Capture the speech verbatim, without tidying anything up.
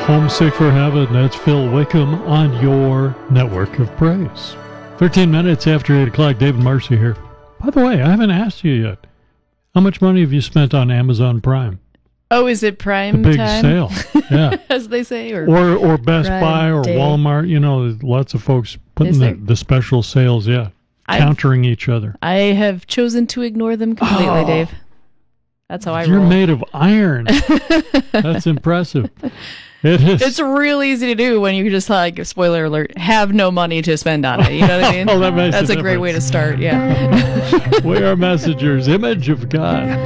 Homesick for Heaven. That's Phil Wickham on your network of praise. thirteen minutes after eight o'clock, David Marcy here. By the way, I haven't asked you yet. How much money have you spent on Amazon Prime? Oh, is it Prime The big time? sale, yeah. As they say? Or or or Best Prime Buy or Day. Walmart. You know, there's lots of folks putting Is the, there? the special sales, yeah, I've- countering each other. I have chosen to ignore them completely, Oh. Dave. That's how I You're roll. made of iron. That's impressive. It is. It's real easy to do when you just, like, spoiler alert, have no money to spend on it. You know what I mean? Oh, that makes a That's a great way to difference. start, yeah. We are messengers, image of God.